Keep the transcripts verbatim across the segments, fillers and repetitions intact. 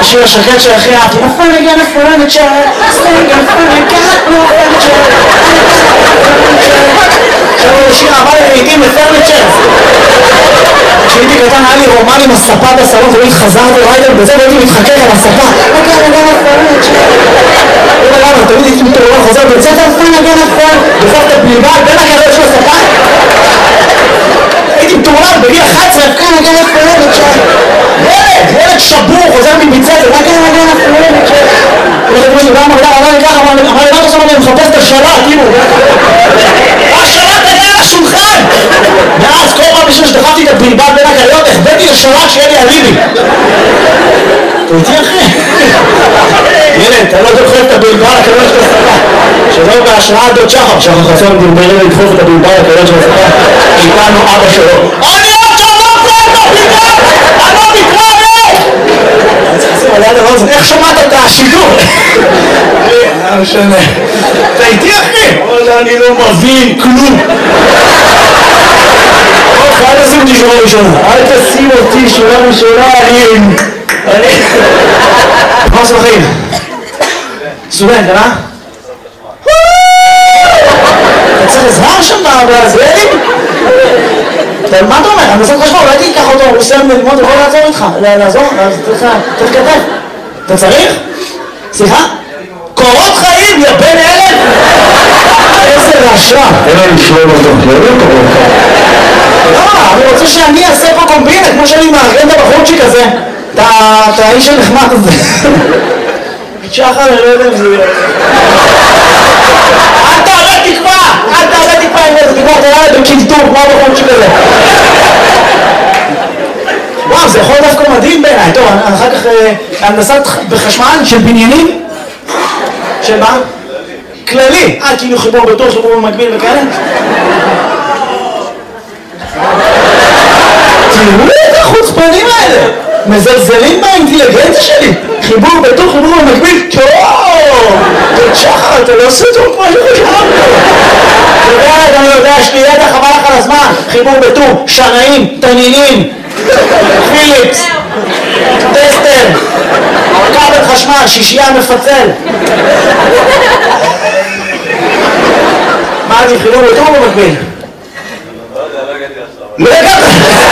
השיר השקט של אחי אהבתי. נפל נגן הפולנת של... סטנגן פולנת פולנת של... עכשיו הוא שיר אהבה לעיתים לפרניצ'ר. כשהייתי קטן היה לי רומן עם הספה בסלון ולא התחזרתי ריידר בזה והייתי מתחכך על הספה. נגן נגן הפולנת של... לא למה, תמיד הייתי מתעורר חוזר בצאת אלפן נגן הפולנת בסוף את הבליבה בין הקרב של הספה. הייתי מתעורר בגיל אחת עשרה נגן נגן הפולנת של... ילד, ילד שבור, חוזר מביצת, רק אין מגן הפולנת של... ילד כמו שגם מגדר, אמר לי ככה, אמר לי, מה אתה שם אני מחפש את השלט, כאילו. השלט היה על השולחן! ואז כל פעם בשביל שדחפתי את הבלבל בין הקריות, החבאתי לשלט שיהיה לי אליבי. אתה איתי אחי? ילד, אתה לא דוחף את הבלבל הקריות של הספה. שלא בהשראת דוד שחר, שחר חסון דלברים לדחוף את הבלבל הקריות של הספה, איתנו אבא שלו. אני עוד שלום פה את הבלבל! אני לא מתראה! איך שמעת את השידור? לא משנה. אתה איתי אחי? אני לא מבין כלום. אל תשים אותי שורה ראשונה. אל תשים אותי שורה ראשונה. אני... מה עושה בחיים? סטודנט, אה? אתה צריך עזרה שם בעזרדים? מה אתה אומר? אני עושה חשמל, אולי תיקח אותו, הוא סיים ללמוד, הוא יכול לעזור איתך. לעזור? אז צריך כתב. אתה צריך? סליחה? קורות חיים, יא בן אלף! איזה רעשה. אין לי לשלום אותו, לא לא קורות חיים. לא, אני רוצה שאני אעשה פה קומבינה, כמו שאני מארגן את הבחורצ'יק הזה. את האיש הנחמד הזה. שחר, אני לא יודע אם זה יהיה. אל תעלה תקווה! אל תעלה תקווה עם איזה תקווה, אתה יאללה בקלטור, כמו הבחורצ'יק הזה. וואו, זה יכול דווקא מדהים בעיניי. טוב, אחר כך הנדסת בחשמל של בניינים. של מה? כללי. אה, כאילו חיבור בתור, חיבור במקביל וכאלה? תראו את החוצפנים האלה! מזלזלים באינטליגנציה שלי! חיבור בתור, חיבור במקביל? טוב! תוד שחר, אתה לא עושה טוב כמו שחשבתי! אתה יודע, אני יודע, יש לי ידע חבל לך על הזמן! חיבור בתור, שנאים, תנינים, פיליפס, טסטר, כבל חשמל, שישייה מפצל. מה אני חיבור בתור במקביל? לא הגעת!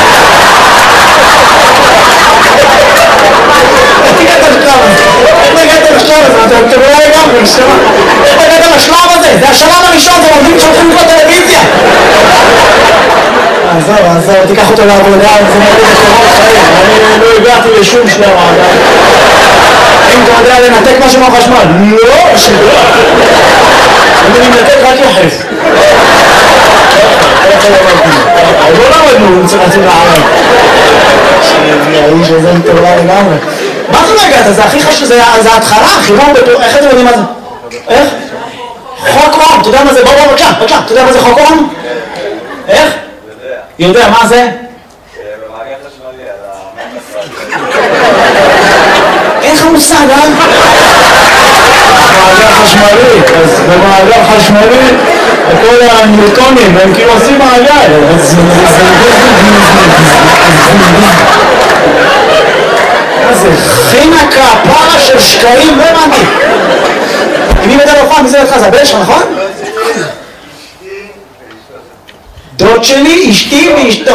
איך הגעת לשלב הזה? איך הגעת לשלב הזה? אתה לא לגמרי, נשמע. איך הגעת לשלב הזה? זה השלב הראשון, זה עובדים שהולכים לקרוא טלוויזיה. עזוב, עזוב, תיקח אותו לעבודה, זה מראה בקורות חיים. אני לא הגעתי לשום שלב עדיין. אם אתה יודע לנתק משהו מהחשמל? לא, שלא. אני מנתק רק יחף. לא למדנו, צריך להציב לערב. האיש הזה מטורלה לגמרי. מה זה לא הגעת? זה הכי חשוב, זה ההתחלה, חיבור בתור... איך אתם יודעים מה זה? איך? חוק אום, אתה יודע מה זה? בוא בוא בבקשה, בבקשה, אתה יודע מה זה חוק אום? איך? יודע, מה זה? במעגל חשמלי על אין לך מושג, אה? במעגל חשמלי, אז במעגל חשמלי כל הניוטונים הם כאילו עושים מעגל, אז זה חינק הפרה של שקעים, לא הבנתי. מי מדע לא פעם, מי זה לך? זה הבן שלך, נכון? דוד שלי, אשתי ואשתו.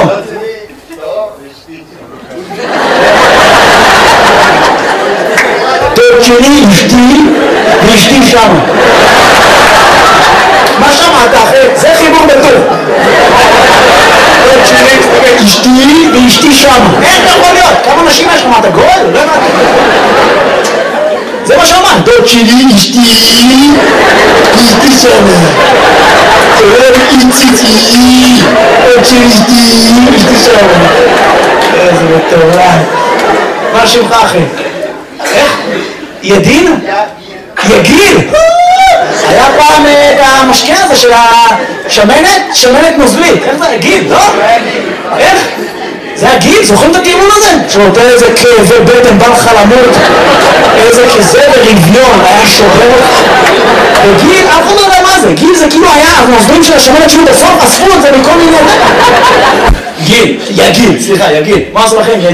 דוד שלי, אשתי ואשתי שם. מה שמעת אחרי? זה חיבור בטוב. דוד שלי, אשתי ואשתי שם. איך אתה יכול להיות? כמה נשים יש לך? מה אתה גול? לא הבנתי. זה מה שאמרת. דוד שלי, אשתי ואשתי שם. תראה איציצי, עוד שלישתי, אשתי שם. איזה מטורף. מה שמך אחי? איך? ידין? יגיל? היה פעם את המשקיע הזה של השמנת, שמנת נוזלית. איך זה? יגיל, לא? איך? זה הגיל, זוכרים את הטיעון הזה? שנותן איזה כאבי בטן בא לך למות, איזה כזה ברביון, היה שובר אותך. וגיל, אף אחד לא יודע מה זה, גיל זה כאילו היה, הנוזלים של השמנת שהיו בסוף, אספו את זה מכל מיני... גיל, יגיל, סליחה, יגיל, מה עשו לכם?